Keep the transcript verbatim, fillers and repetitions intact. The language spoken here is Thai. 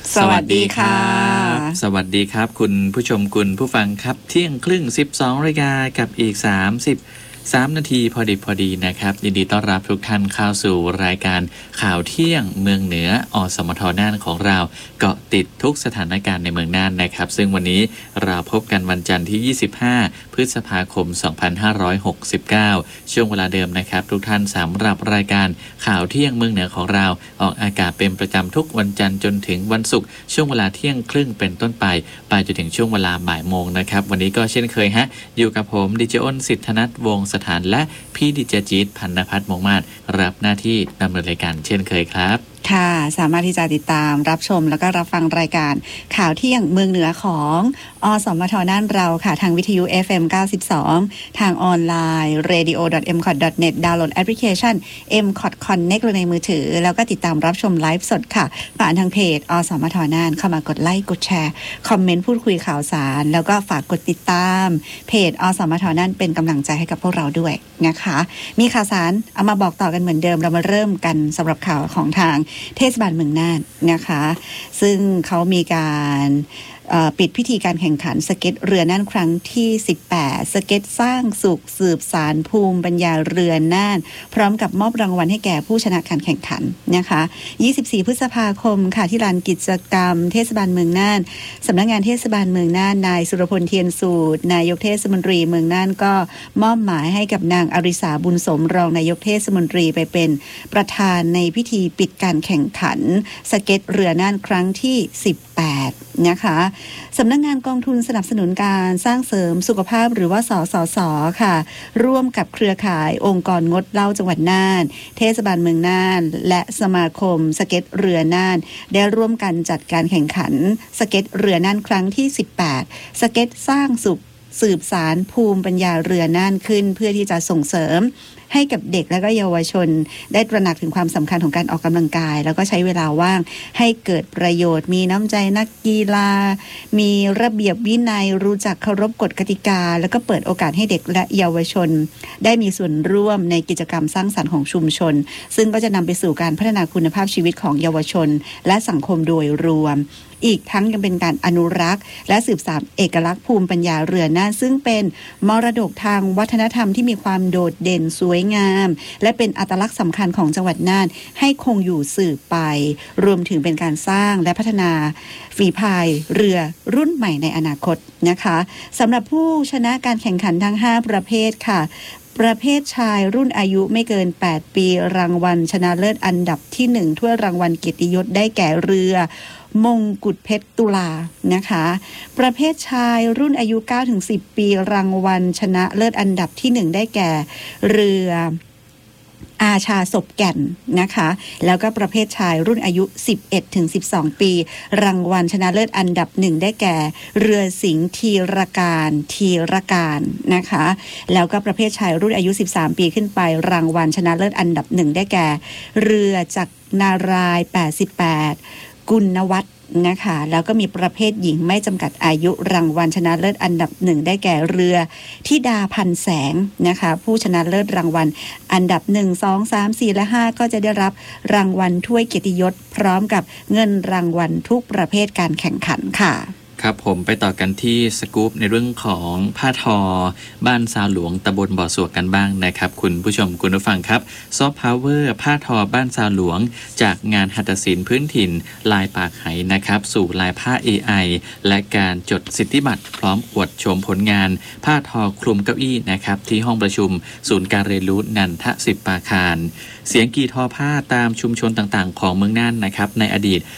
สวัสดีค่ะสวัสดีครับคุณผู้ชมคุณผู้ฟังครับเที่ยงครึ่งสิบสองนาฬิกากับอีกสามสิบสามนาทีพอดีพอดีนะครับยินดีต้อนรับทุกท่านเข้าสู่รายการข่าวเที่ยงเมืองเหนืออสมทน่านของเราเกาะติดทุกสถานการณ์ในเมืองน่านนะครับซึ่งวันนี้เราพบกันวันจันทร์ที่ยี่สิบห้าพฤษภาคมสองพันห้าร้อยหกสิบเก้าช่วงเวลาเดิมนะครับทุกท่านสำหรับรายการข่าวเที่ยงเมืองเหนือของเราออกอากาศเป็นประจำทุกวันจันทร์จนถึงวันศุกร์ช่วงเวลาเที่ยงครึ่งเป็นต้นไปไปจนถึงช่วงเวลาบ่ายโมงนะครับวันนี้ก็เช่นเคยฮะอยู่กับผมดิเจอ้นสิทธนัทวงศ์สถานและพี่ดิเจจี๊ดพันนภัทรมงมาศรับหน้าที่ดำเนินรายการเช่นเคยครับค่ะสามารถที่จะติดตามรับชมแล้วก็รับฟังรายการข่าวเที่ยงเมืองเหนือของอสมทน่านเราค่ะทางวิทยุ เอฟ เอ็ม เก้าสิบสอง ทางออนไลน์ เรดิโอ ดอท เอ็ม คอท ดอท เน็ต ดาวน์โหลดแอปพลิเคชัน เอ็ม คอท Connect ลงในมือถือแล้วก็ติดตามรับชมไลฟ์สดค่ะผ่านทางเพจอสมทน่านเข้ามากดไลค์กดแชร์คอมเมนต์พูดคุยข่าวสารแล้วก็ฝากกดติดตามเพจอสมทน่านเป็นกำลังใจให้กับพวกเราด้วยนะคะมีข่าวสารเอามาบอกต่อกันเหมือนเดิมเรามาเริ่มกันสำหรับข่าวของทางเทศบาลเมืองน่านนะคะซึ่งเขามีการปิดพิธีการแข่งขันสเก็ตเรือน่านครั้งที่สิบแปดสเก็ตสร้างสุขสืบสารภูมิปัญญาเรือน่านพร้อมกับมอบรางวัลให้แก่ผู้ชนะการแข่งขันนะคะยี่สิบสี่พฤษภาคมค่ะที่ลานกิจกรรมเทศบาลเมืองน่านสำนักงานเทศบาลเมืองน่านนายสุรพลเทียนสูตรนายกเทศมนตรีเมืองน่านก็มอบหมายให้กับนางอริสาบุญสมรองนายกเทศมนตรีไปเป็นประธานในพิธีปิดการแข่งขันสเก็ตเรือน่านครั้งที่สิบแปดนะคะสำนักงานกองทุนสนับสนุนการสร้างเสริมสุขภาพหรือว่าสสสค่ะร่วมกับเครือข่ายองค์กรงดเหล้าจังหวัดน่านเทศบาลเมืองน่านและสมาคมสเก็ตเรือน่านได้ร่วมกันจัดการแข่งขันสเก็ตเรือน่านครั้งที่สิบแปดสเก็ตสร้างสุขสืบสารภูมิปัญญาเรือน่านขึ้นเพื่อที่จะส่งเสริมให้กับเด็กและก็เยาวชนได้ตระหนักถึงความสำคัญของการออกกำลังกายแล้วก็ใช้เวลาว่างให้เกิดประโยชน์มีน้ำใจนักกีฬามีระเบียบวินัยรู้จักเคารพกฎกติกาแล้วก็เปิดโอกาสให้เด็กและเยาวชนได้มีส่วนร่วมในกิจกรรมสร้างสรรค์ของชุมชนซึ่งก็จะนำไปสู่การพัฒนาคุณภาพชีวิตของเยาวชนและสังคมโดยรวมอีกทั้งยังเป็นการอนุรักษ์และสืบสานเอกลักษณ์ภูมิปัญญาเรือน่านซึ่งเป็นมรดกทางวัฒนธรรมที่มีความโดดเด่นสวยงามและเป็นอัตลักษณ์สำคัญของจังหวัดน่านให้คงอยู่สืบไปรวมถึงเป็นการสร้างและพัฒนาฝีพายเรือรุ่นใหม่ในอนาคตนะคะสำหรับผู้ชนะการแข่งขันทั้งห้าประเภทค่ะประเภทชายรุ่นอายุไม่เกินแปดปีรางวัลชนะเลิศอันดับที่หนึ่งถ้วยรางวัลเกียรติยศได้แก่เรือมงกุฎเพชรตุลานะคะประเภทชายรุ่นอายุ เก้าถึงสิบ ปีรางวัลชนะเลิศอันดับที่หนึ่งได้แก่เรืออาชาศพแก่นนะคะแล้วก็ประเภทชายรุ่นอายุ สิบเอ็ดถึงสิบสอง ปีรางวัลชนะเลิศอันดับหนึ่งได้แก่เรือสิงห์ทีรการทีรการนะคะแล้วก็ประเภทชายรุ่นอายุสิบสามปีขึ้นไปรางวัลชนะเลิศอันดับหนึ่งได้แก่เรือจักรนารายณ์แปดสิบแปดกุณวัฒน์นะคะแล้วก็มีประเภทหญิงไม่จำกัดอายุรางวัลชนะเลิศอันดับหนึ่งได้แก่เรือธิดาพันแสงนะคะผู้ชนะเลิศรางวัลอันดับหนึ่ง สอง สาม สี่และห้าก็จะได้รับรางวัลถ้วยเกียรติยศพร้อมกับเงินรางวัลทุกประเภทการแข่งขันค่ะครับผมไปต่อกันที่สกู๊ปในเรื่องของผ้าทอบ้านซาวหลวงตำบลบ่อสวกกันบ้างนะครับคุณผู้ชมคุณผู้ฟังครับซอฟต์พาวเวอร์ผ้าทอบ้านซาวหลวงจากงานหัตถศิลป์พื้นถิ่นลายปากไหนะครับสู่ลายผ้า เอ ไอ และการจดสิทธิบัตรพร้อมอวดชมผลงานผ้าทอคลุมเก้าอี้นะครับที่ห้องประชุมศูนย์การเรียนรู้นันทศิลปาคารเสียงกีทอผ้าตามชุมชนต่างๆของเมืองน่านนะครับในอดีต